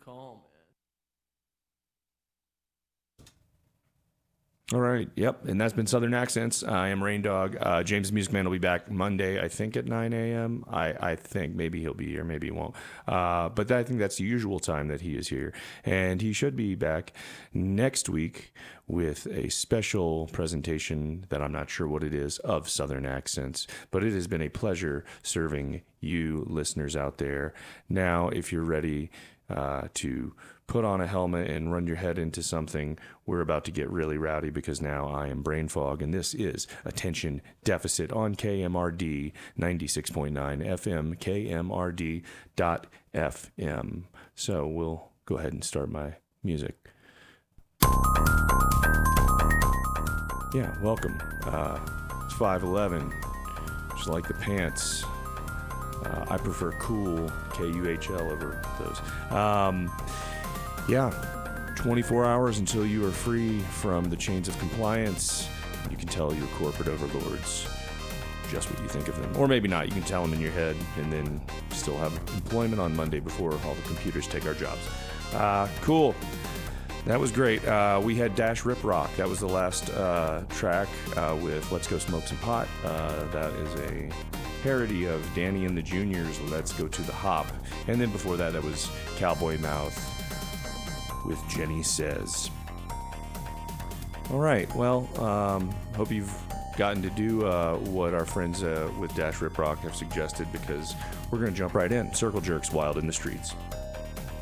call, man. All right. Yep. And that's been Southern Accents. I am Rain Dog. James the Music Man will be back Monday, I think, at 9 a.m. I think maybe he'll be here, maybe he won't. But I think that's the usual time that he is here. And he should be back next week with a special presentation that I'm not sure what it is of Southern Accents. But it has been a pleasure serving you listeners out there. Now, if you're ready to put on a helmet and run your head into something, we're about to get really rowdy because now I am Brain Fog, and this is Attention Deficit on KMRD 96.9 FM, KMRD.FM. So we'll go ahead and start my music. Yeah, welcome. It's 5:11, just like the pants. I prefer cool, K-U-H-L, over those. Yeah, 24 hours until you are free from the chains of compliance. You can tell your corporate overlords just what you think of them. Or maybe not. You can tell them in your head and then still have employment on Monday before all the computers take our jobs. Cool. That was great. We had Dash Rip Rock. That was the last track with Let's Go Smoke Some Pot. That is a parody of Danny and the Juniors' Let's Go to the Hop. And then before that, that was Cowboy Mouth with Jenny Says. All right, well, hope you've gotten to do what our friends with Dash Rip Rock have suggested, because we're going to jump right in. Circle Jerks, Wild in the Streets.